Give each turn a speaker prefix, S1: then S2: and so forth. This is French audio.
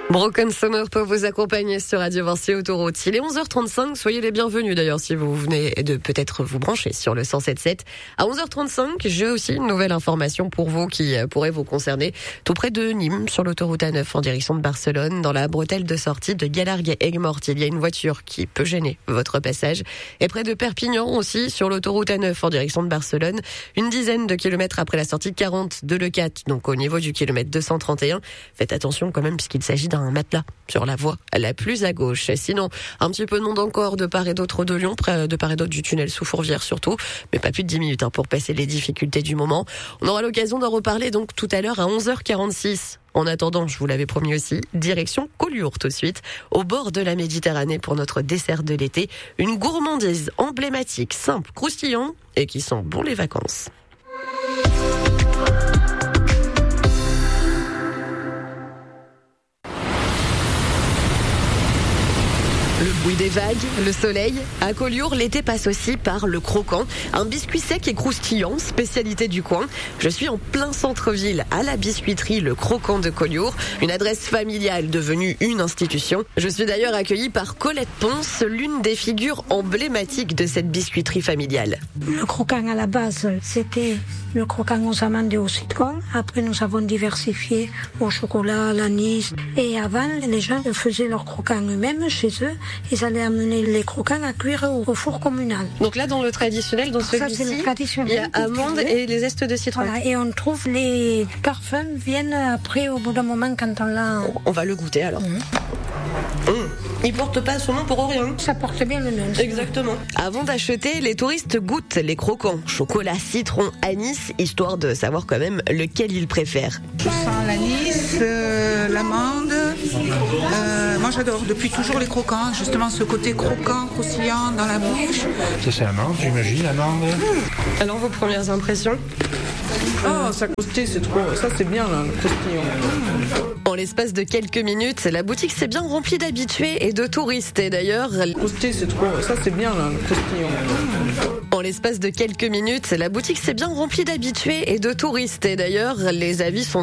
S1: Broken Summer peut vous accompagner sur Radio Vinci Autoroute. Il est 11h35, soyez les bienvenus d'ailleurs si vous venez de peut-être vous brancher sur le 107.7. À 11h35, j'ai aussi une nouvelle information pour vous qui pourrait vous concerner. Tout près de Nîmes, sur l'autoroute A9 en direction de Barcelone, dans la bretelle de sortie de Galargues-Aigues-Mortes, il y a une voiture qui peut gêner votre passage. Et près de Perpignan aussi, sur l'autoroute A9 en direction de Barcelone, une dizaine de kilomètres après la sortie 40 de Leucate, donc au niveau du kilomètre 231. Faites attention quand même puisqu'il s'agit d'un matelas sur la voie la plus à gauche. Sinon, un petit peu de monde encore de part et d'autre de Lyon, de part et d'autre du tunnel sous Fourvière surtout, mais pas plus de 10 minutes pour passer les difficultés du moment. On aura l'occasion d'en reparler donc tout à l'heure à 11h46. En attendant, je vous l'avais promis aussi, direction Collioure tout de suite, au bord de la Méditerranée pour notre dessert de l'été. Une gourmandise emblématique, simple, croustillant et qui sent bon les vacances. Le bruit des vagues, le soleil. À Collioure, l'été passe aussi par le croquant. Un biscuit sec et croustillant, spécialité du coin. Je suis en plein centre-ville, à la biscuiterie Le Croquant de Collioure. Une adresse familiale devenue une institution. Je suis d'ailleurs accueillie par Colette Ponce, l'une des figures emblématiques de cette biscuiterie familiale.
S2: Le croquant à la base, c'était le croquant aux amandes et au citron. Après, nous avons diversifié au chocolat, à l'anis. Et avant, les gens faisaient leurs croquants eux-mêmes chez eux. Ils allaient amener les croquants à cuire au four communal.
S1: Donc là, dans le traditionnel, dans celui-ci, il y a amandes et les zestes de citron.
S2: Voilà, et on trouve les parfums viennent après, au bout d'un moment, quand on l'a...
S1: On va le goûter alors. Il porte pas son nom pour rien.
S2: Ça porte bien le nom.
S1: Exactement. Avant d'acheter, les touristes goûtent les croquants. Chocolat, citron, anis, histoire de savoir quand même lequel ils préfèrent.
S3: Je sens l'anis, l'amande. Moi j'adore depuis toujours les croquants. Justement ce côté croquant, croustillant dans la bouche.
S4: Ça c'est l'amande, j'imagine, l'amande.
S1: Alors vos premières impressions?
S5: Ah, ça croustille, c'est trop. Ça, c'est bien, là, le croustillant.
S1: En l'espace de quelques minutes, la boutique s'est bien remplie d'habitués et de touristes. Et d'ailleurs,
S5: Croustille, c'est trop. Ça, c'est bien, là, le croustillant.
S1: En l'espace de quelques minutes, la boutique s'est bien remplie d'habitués et de touristes. Et d'ailleurs, les avis sont